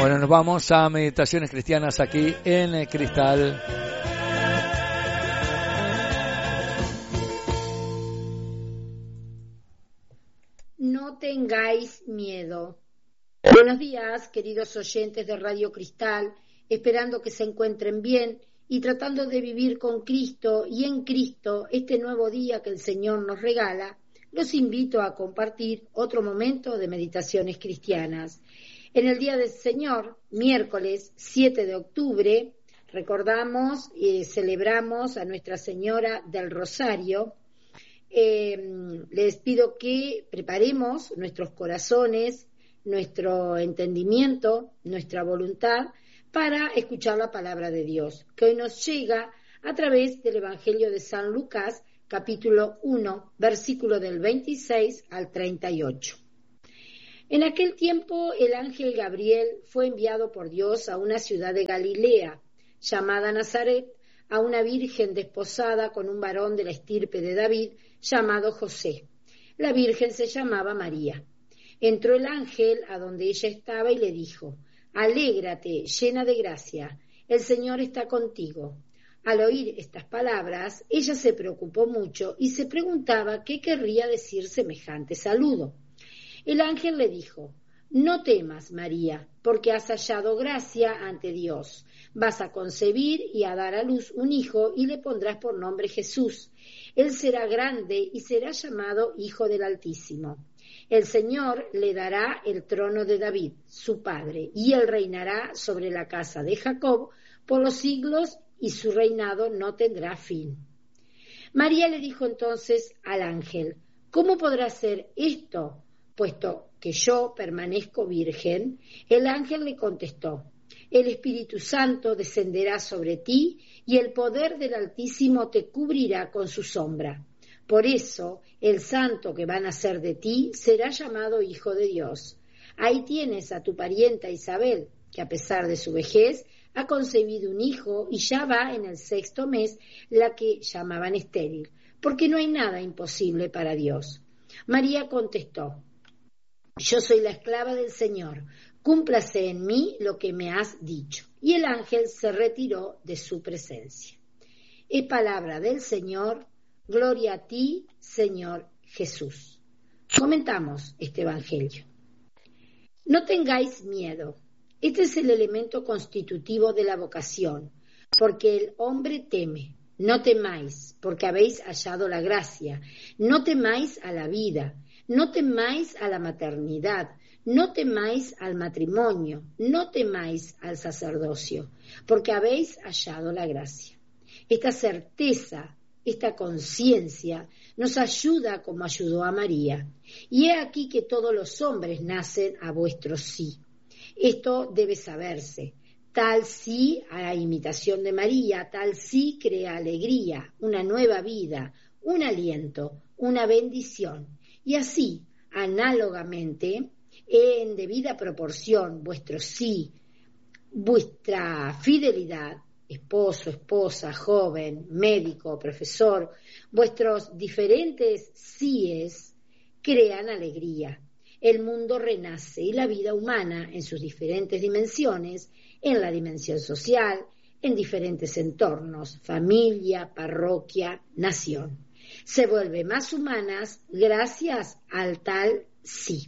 Bueno, nos vamos a Meditaciones Cristianas aquí en Cristal. No tengáis miedo. Buenos días, queridos oyentes de Radio Cristal, esperando que se encuentren bien y tratando de vivir con Cristo y en Cristo este nuevo día que el Señor nos regala. Los invito a compartir otro momento de Meditaciones Cristianas. En el Día del Señor, miércoles 7 de octubre, recordamos y celebramos a Nuestra Señora del Rosario. Les pido que preparemos nuestros corazones, nuestro entendimiento, nuestra voluntad para escuchar la palabra de Dios, que hoy nos llega a través del Evangelio de San Lucas, capítulo 1, versículo del 26 al 38. En aquel tiempo el ángel Gabriel fue enviado por Dios a una ciudad de Galilea, llamada Nazaret, a una virgen desposada con un varón de la estirpe de David, llamado José. La virgen se llamaba María. Entró el ángel a donde ella estaba y le dijo: «Alégrate, llena de gracia, el Señor está contigo». Al oír estas palabras, ella se preocupó mucho y se preguntaba qué querría decir semejante saludo. El ángel le dijo: «No temas, María, porque has hallado gracia ante Dios. Vas a concebir y a dar a luz un hijo y le pondrás por nombre Jesús. Él será grande y será llamado Hijo del Altísimo. El Señor le dará el trono de David, su padre, y él reinará sobre la casa de Jacob por los siglos y su reinado no tendrá fin». María le dijo entonces al ángel: «¿Cómo podrá ser esto, puesto que yo permanezco virgen?» El ángel le contestó: «El Espíritu Santo descenderá sobre ti y el poder del Altísimo te cubrirá con su sombra. Por eso, el santo que va a nacer de ti será llamado Hijo de Dios. Ahí tienes a tu parienta Isabel, que a pesar de su vejez ha concebido un hijo y ya va en el 6º mes, la que llamaban estéril, porque no hay nada imposible para Dios». María contestó: «Yo soy la esclava del Señor, cúmplase en mí lo que me has dicho». Y el ángel se retiró de su presencia. Es palabra del Señor. Gloria a ti, Señor Jesús. Comentamos este evangelio. No tengáis miedo. Este es el elemento constitutivo de la vocación, porque el hombre teme. No temáis, porque habéis hallado la gracia. No temáis a la vida. No temáis a la maternidad. No temáis al matrimonio. No temáis al sacerdocio, porque habéis hallado la gracia. Esta certeza, esta conciencia nos ayuda como ayudó a María. Y he aquí que todos los hombres nacen a vuestro sí. Esto debe saberse. Tal sí a la imitación de María, tal sí crea alegría, una nueva vida, un aliento, una bendición. Y así, análogamente, en debida proporción, vuestro sí, vuestra fidelidad, esposo, esposa, joven, médico, profesor, vuestros diferentes síes crean alegría. El mundo renace y la vida humana en sus diferentes dimensiones, en la dimensión social, en diferentes entornos, familia, parroquia, nación, se vuelve más humanas gracias al tal sí.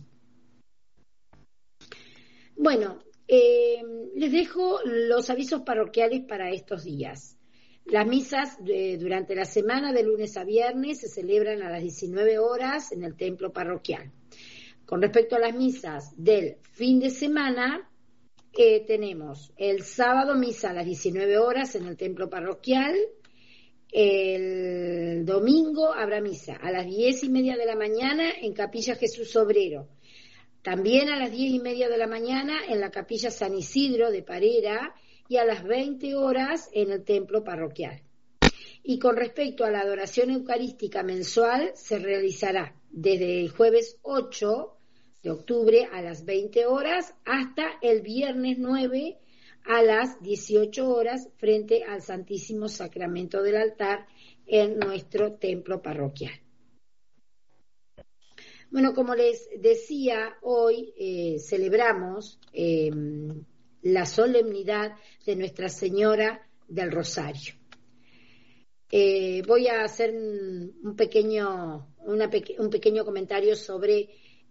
Bueno, les dejo los avisos parroquiales para estos días. Las misas durante la semana de lunes a viernes se celebran a las 19 horas en el templo parroquial. Con respecto a las misas del fin de semana, tenemos el sábado misa a las 19 horas en el templo parroquial. El domingo habrá misa a las 10:30 de la mañana en Capilla Jesús Obrero. También a las 10:30 de la mañana en la Capilla San Isidro de Parera y a las 20 horas en el templo parroquial. Y con respecto a la adoración eucarística mensual, se realizará desde el jueves 8 de octubre a las 20 horas hasta el viernes 9 a las 18 horas frente al Santísimo Sacramento del altar en nuestro templo parroquial. Bueno, como les decía, hoy celebramos la solemnidad de Nuestra Señora del Rosario. Voy a hacer un pequeño comentario sobre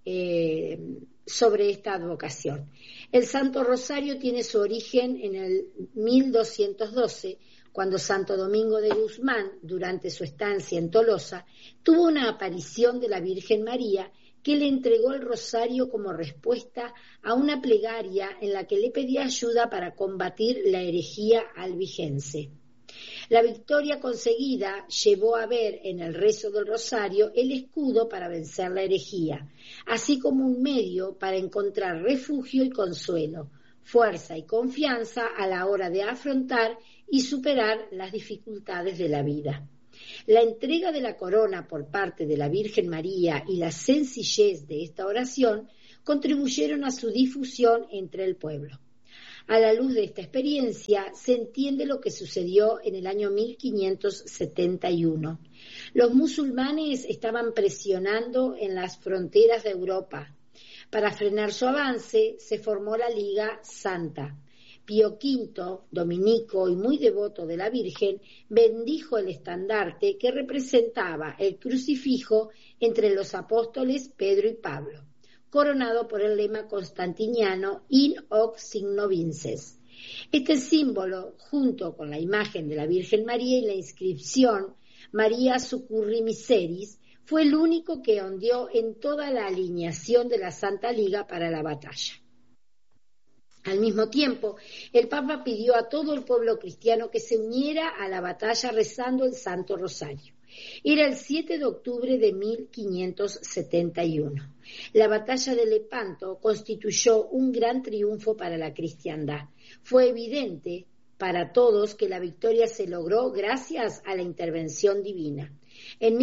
esta advocación. El Santo Rosario tiene su origen en el 1212, cuando Santo Domingo de Guzmán, durante su estancia en Tolosa, tuvo una aparición de la Virgen María que le entregó el rosario como respuesta a una plegaria en la que le pedía ayuda para combatir la herejía albigense. La victoria conseguida llevó a ver en el rezo del rosario el escudo para vencer la herejía, así como un medio para encontrar refugio y consuelo, fuerza y confianza a la hora de afrontar y superar las dificultades de la vida. La entrega de la corona por parte de la Virgen María y la sencillez de esta oración contribuyeron a su difusión entre el pueblo. A la luz de esta experiencia se entiende lo que sucedió en el año 1571. Los musulmanes estaban presionando en las fronteras de Europa. Para frenar su avance se formó la Liga Santa. Pío V, dominico y muy devoto de la Virgen, bendijo el estandarte que representaba el crucifijo entre los apóstoles Pedro y Pablo, coronado por el lema constantiniano In hoc signo vinces. Este símbolo, junto con la imagen de la Virgen María y la inscripción María Succurri Miseris, fue el único que ondeó en toda la alineación de la Santa Liga para la batalla. Al mismo tiempo, el Papa pidió a todo el pueblo cristiano que se uniera a la batalla rezando el Santo Rosario. Era el 7 de octubre de 1571. La batalla de Lepanto constituyó un gran triunfo para la cristiandad. Fue evidente para todos que la victoria se logró gracias a la intervención divina. En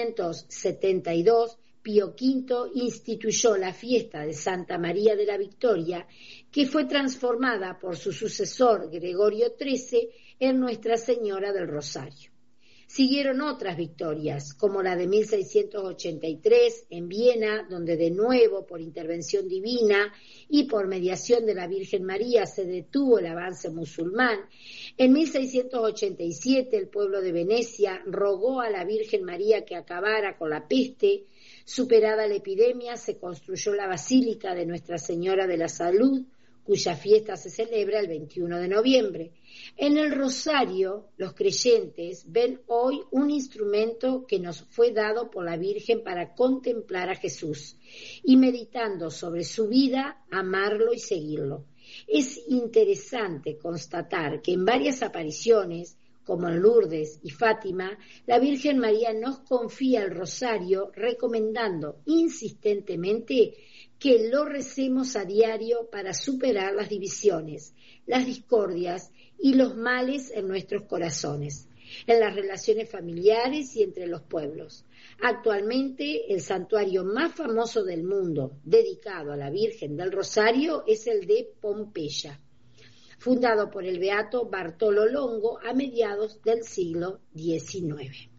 1572, Pío V instituyó la fiesta de Santa María de la Victoria, que fue transformada por su sucesor Gregorio XIII en Nuestra Señora del Rosario. Siguieron otras victorias, como la de 1683 en Viena, donde de nuevo, por intervención divina y por mediación de la Virgen María, se detuvo el avance musulmán. En 1687 el pueblo de Venecia rogó a la Virgen María que acabara con la peste. Superada la epidemia, se construyó la Basílica de Nuestra Señora de la Salud, cuya fiesta se celebra el 21 de noviembre. En el Rosario, los creyentes ven hoy un instrumento que nos fue dado por la Virgen para contemplar a Jesús y, meditando sobre su vida, amarlo y seguirlo. Es interesante constatar que en varias apariciones, como en Lourdes y Fátima, la Virgen María nos confía el rosario recomendando insistentemente que lo recemos a diario para superar las divisiones, las discordias y los males en nuestros corazones, en las relaciones familiares y entre los pueblos. Actualmente, el santuario más famoso del mundo dedicado a la Virgen del Rosario es el de Pompeya, fundado por el beato Bartolo Longo a mediados del siglo XIX.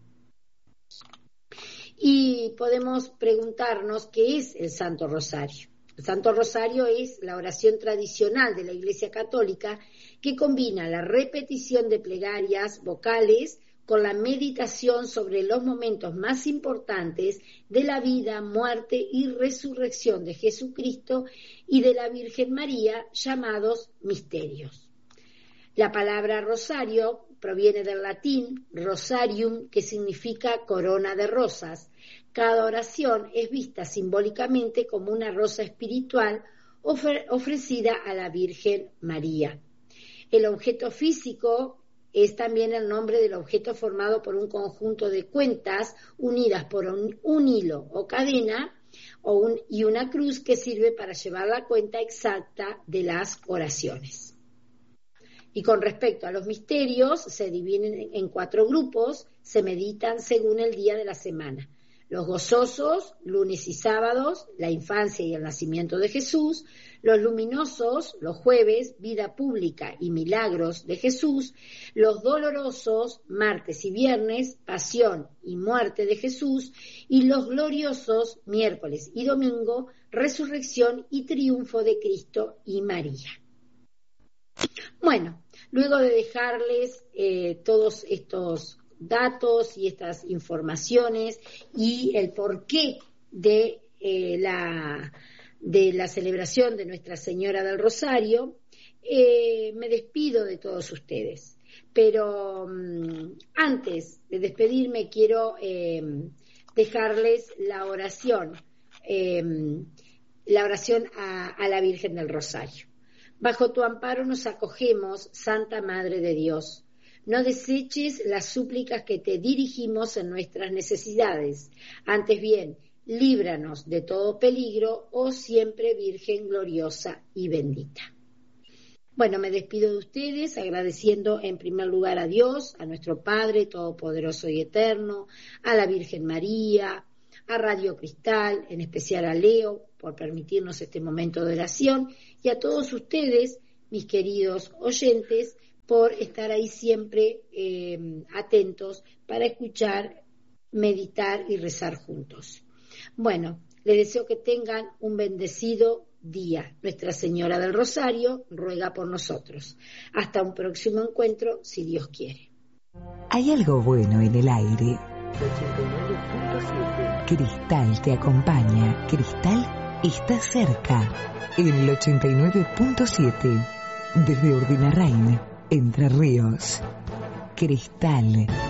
Y podemos preguntarnos qué es el Santo Rosario. El Santo Rosario es la oración tradicional de la Iglesia Católica que combina la repetición de plegarias vocales con la meditación sobre los momentos más importantes de la vida, muerte y resurrección de Jesucristo y de la Virgen María, llamados misterios. La palabra rosario proviene del latín rosarium, que significa corona de rosas. Cada oración es vista simbólicamente como una rosa espiritual ofrecida a la Virgen María. El objeto físico es también el nombre del objeto formado por un conjunto de cuentas unidas por un hilo o cadena y una cruz que sirve para llevar la cuenta exacta de las oraciones. Y con respecto a los misterios, se dividen en 4 grupos, se meditan según el día de la semana. Los gozosos, lunes y sábados, la infancia y el nacimiento de Jesús. Los luminosos, los jueves, vida pública y milagros de Jesús. Los dolorosos, martes y viernes, pasión y muerte de Jesús. Y los gloriosos, miércoles y domingo, resurrección y triunfo de Cristo y María. Bueno, luego de dejarles todos estos datos y estas informaciones y el porqué de la celebración de Nuestra Señora del Rosario, me despido de todos ustedes. Pero antes de despedirme quiero dejarles la oración a la Virgen del Rosario. Bajo tu amparo nos acogemos, Santa Madre de Dios. No deseches las súplicas que te dirigimos en nuestras necesidades. Antes bien, líbranos de todo peligro, oh siempre Virgen gloriosa y bendita. Bueno, me despido de ustedes agradeciendo en primer lugar a Dios, a nuestro Padre Todopoderoso y Eterno, a la Virgen María, a Radio Cristal, en especial a Leo, por permitirnos este momento de oración, y a todos ustedes, mis queridos oyentes, por estar ahí siempre atentos para escuchar, meditar y rezar juntos. Bueno, les deseo que tengan un bendecido día. Nuestra Señora del Rosario ruega por nosotros. Hasta un próximo encuentro, si Dios quiere. Hay algo bueno en el aire. 89.7. Cristal te acompaña. Cristal está cerca. En el 89.7. Desde Urdinarrain, Entre Ríos. Cristal.